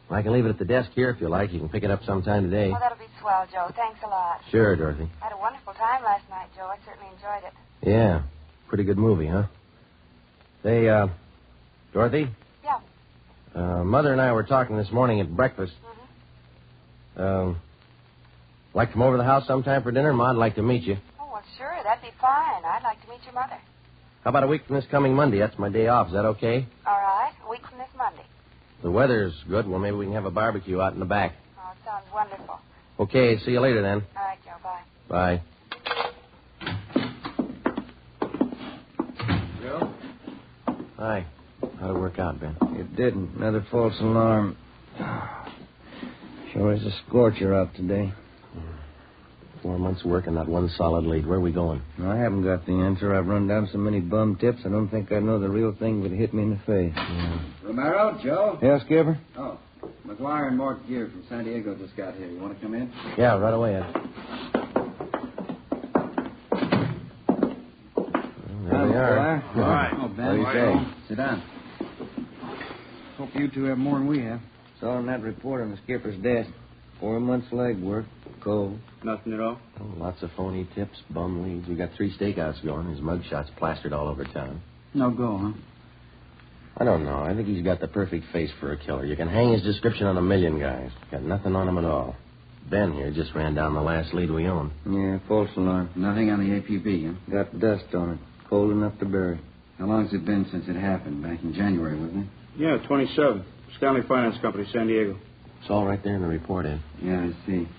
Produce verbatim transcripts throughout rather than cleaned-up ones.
I can leave it at the desk here if you like. You can pick it up sometime today. Oh, that'll be swell, Joe. Thanks a lot. Sure, Dorothy. I had a wonderful time last night, Joe. I certainly enjoyed it. Yeah. Pretty good movie, huh? Say, uh, Dorothy? Yeah. Uh, Mother and I were talking this morning at breakfast. Mm-hmm. Um, like to come over to the house sometime for dinner? Ma, I'd like to meet you. Oh, well, sure. That'd be fine. I'd like to meet your mother. How about a week from this coming Monday? That's my day off. Is that okay? All right. A week from this Monday. The weather's good. Well, maybe we can have a barbecue out in the back. Oh, it sounds wonderful. Okay, see you later then. All right, Joe. Bye. Bye. Joe? Hi. How'd it work out, Ben? It didn't. Another false alarm. Sure is a scorcher out today. Four months' work and not one solid lead. Where are we going? I haven't got the answer. I've run down so many bum tips, I don't think I know the real thing would hit me in the face. Yeah. Romero, Joe? Yeah, Skipper? Oh, McGuire and Mort Gear from San Diego just got here. You want to come in? Yeah, right away, Ed. Well, there we are. All right. Oh, Ben. What do you say? Sit down. Hope you two have more than we have. Saw on that report on the skipper's desk. Four months leg work. Cold. Nothing at all? Oh, lots of phony tips, bum leads. We got three stakeouts going. His mugshot's plastered all over town. No go, huh? I don't know. I think he's got the perfect face for a killer. You can hang his description on a million guys. Got nothing on him at all. Ben here just ran down the last lead we own. Yeah, false alarm. Nothing on the A P B, huh? Got dust on it. Cold enough to bury. How long's it been since it happened? Back in January, wasn't it? Yeah, twenty-seven. Stanley Finance Company, San Diego. It's all right there in the report, Ed. Yeah, I see.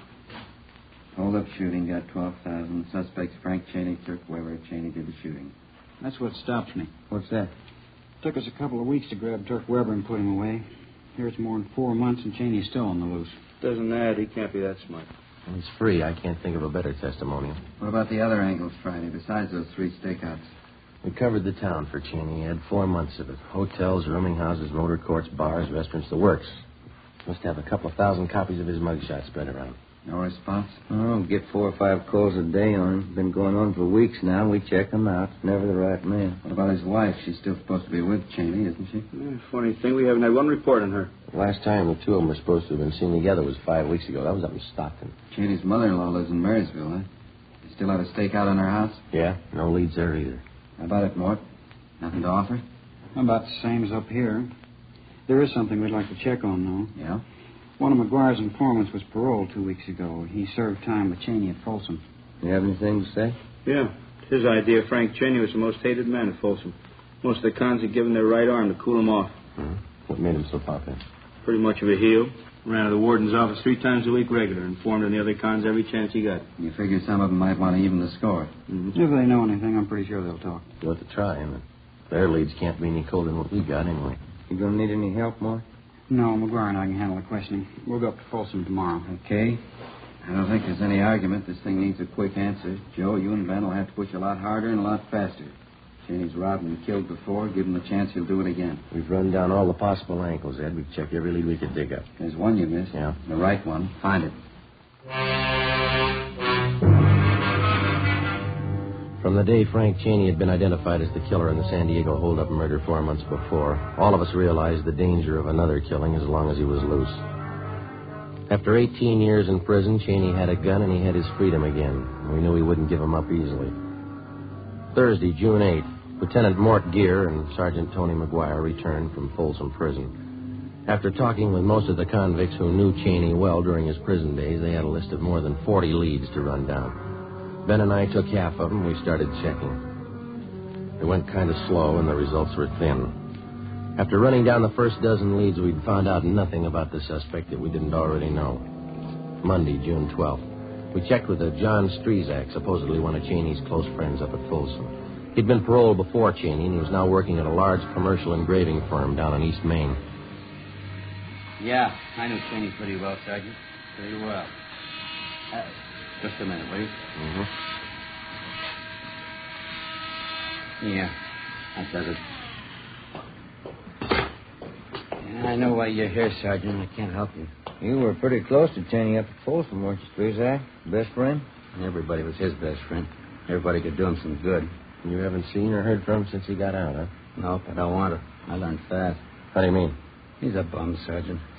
Hold-up shooting, got twelve thousand. Suspects Frank Cheney, Turk Weber. Cheney did the shooting. That's what stops me. What's that? Took us a couple of weeks to grab Turk Weber and put him away. Here it's more than four months and Cheney's still on the loose. Doesn't add. He can't be that smart. Well, he's free. I can't think of a better testimonial. What about the other angles, Friday, besides those three stakeouts? We covered the town for Cheney. He had four months of it. Hotels, rooming houses, motor courts, bars, restaurants, the works. Must have a couple of thousand copies of his mugshot spread around. No response? Oh, get four or five calls a day on him. Been going on for weeks now. We check him out. Never the right man. What about his wife? She's still supposed to be with Cheney, isn't she? Yeah, funny thing, we haven't had one report on her. The last time the two of them were supposed to have been seen together was five weeks ago. That was up in Stockton. Cheney's mother-in-law lives in Marysville, huh? You still have a stakeout on her house? Yeah, no leads there either. How about it, Mort? Nothing to offer? About the same as up here. There is something we'd like to check on, though. Yeah? One of McGuire's informants was paroled two weeks ago. He served time with Cheney at Folsom. You have anything to say? Yeah. His idea Frank Cheney was the most hated man at Folsom. Most of the cons had given their right arm to cool him off. Hmm. What made him so popular? Pretty much of a heel. Ran to the warden's office three times a week regular. Informed on the other cons every chance he got. You figure some of them might want to even the score. Mm-hmm. If they know anything, I'm pretty sure they'll talk. Worth a try, and their leads can't be any colder than what we got anyway. You gonna need any help, Mort? No, McGuire and I can handle the questioning. We'll go up to Folsom tomorrow. Okay. I don't think there's any argument. This thing needs a quick answer. Joe, you and Ben will have to push a lot harder and a lot faster. Cheney's robbed and killed before. Give him the chance, he'll do it again. We've run down all the possible angles, Ed. We've checked every lead we could dig up. There's one you missed. Yeah? The right one. Find it. From the day Frank Cheney had been identified as the killer in the San Diego hold-up murder four months before, all of us realized the danger of another killing as long as he was loose. After eighteen years in prison, Cheney had a gun and he had his freedom again. We knew he wouldn't give him up easily. Thursday, June eighth, Lieutenant Mort Gear and Sergeant Tony McGuire returned from Folsom Prison. After talking with most of the convicts who knew Cheney well during his prison days, they had a list of more than forty leads to run down. Ben and I took half of them. We started checking. It went kind of slow, and the results were thin. After running down the first dozen leads, we'd found out nothing about the suspect that we didn't already know. Monday, June twelfth. We checked with a John Strezak, supposedly one of Cheney's close friends up at Folsom. He'd been paroled before Cheney, and he was now working at a large commercial engraving firm down in East Maine. Yeah, I know Cheney pretty well, Sergeant. Pretty well. Uh, just a minute, will you? Mm-hmm. Yeah, that does it. Yeah, I know why you're here, Sergeant. I can't help you. You were pretty close to Cheney up at Folsom, weren't you, Strezak? Best friend? Everybody was his best friend. Everybody could do him some good. You haven't seen or heard from him since he got out, huh? Nope, I don't want to. I learned fast. How do you mean? He's a bum, Sergeant.